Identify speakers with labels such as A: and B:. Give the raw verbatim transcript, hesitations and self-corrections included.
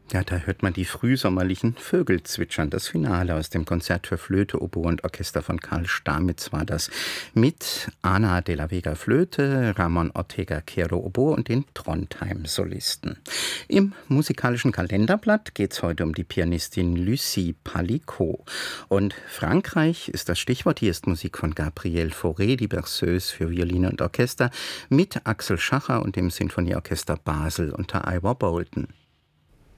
A: Ja, da hört man die frühsommerlichen Vögel zwitschern. Das Finale aus dem Konzert für Flöte, Oboe und Orchester von Karl Stamitz war das. Mit Ana de la Vega Flöte, Ramon Ortega Quero Oboe und den Trondheim-Solisten. Im musikalischen Kalenderblatt geht es heute um die Pianistin Lucie Palicot. Und Frankreich ist das Stichwort. Hier ist Musik von Gabrielle Fauré, die Berceuse für Violine und Orchester, mit Axel Schacher und dem Sinfonieorchester Basel unter Ivor Bolton.